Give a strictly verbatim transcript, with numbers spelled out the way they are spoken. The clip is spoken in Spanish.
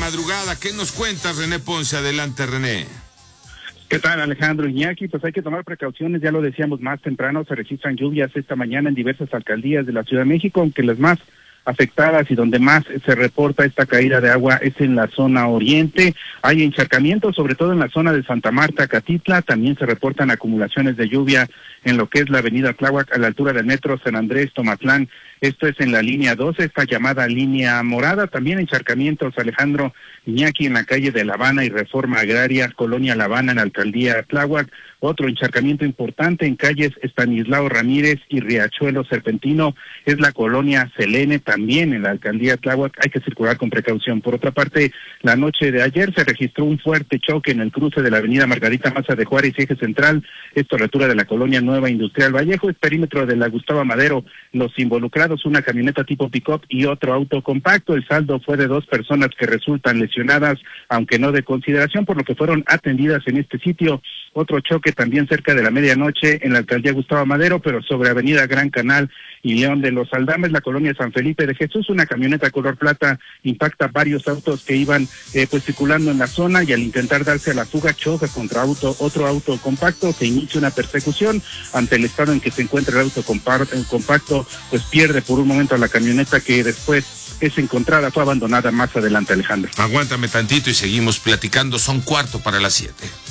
madrugada. ¿Qué nos cuentas, René Ponce? Adelante, René. ¿Qué tal, Alejandro Iñaki? Pues hay que tomar precauciones, ya lo decíamos más temprano, se registran lluvias esta mañana en diversas alcaldías de la Ciudad de México, aunque las más afectadas y donde más se reporta esta caída de agua es en la zona oriente. Hay encharcamientos, sobre todo en la zona de Santa Marta, Catitla. También se reportan acumulaciones de lluvia en lo que es la avenida Tláhuac a la altura del metro San Andrés, Tomatlán. Esto es en la línea doce, esta llamada línea morada. También encharcamientos, Alejandro Iñaki, en la calle de La Habana y Reforma Agraria, Colonia La Habana, en la alcaldía Tláhuac. Otro encharcamiento importante en calles Estanislao Ramírez y Riachuelo Serpentino es la colonia Selene, también en la alcaldía Tláhuac. Hay que circular con precaución. Por otra parte, la noche de ayer se registró un fuerte choque en el cruce de la avenida Margarita Maza de Juárez y Eje Central, esto a la altura de la colonia Nueva Industrial Vallejo, es perímetro de la Gustavo Madero. Los involucrados, una camioneta tipo pick-up y otro auto compacto. El saldo fue de dos personas que resultan lesionadas, aunque no de consideración, por lo que fueron atendidas en este sitio. Otro choque también cerca de la medianoche en la alcaldía Gustavo Madero, pero sobre avenida Gran Canal y León de los Aldames, la colonia San Felipe de Jesús. Una camioneta color plata impacta varios autos que iban eh, pues circulando en la zona, y al intentar darse a la fuga choca contra auto otro auto compacto. Se inicia una persecución. Ante el estado en que se encuentra el auto compacto, pues pierde por un momento a la camioneta, que después es encontrada, fue abandonada más adelante, Alejandro. Aguántame tantito y seguimos platicando. Son cuarto para las siete.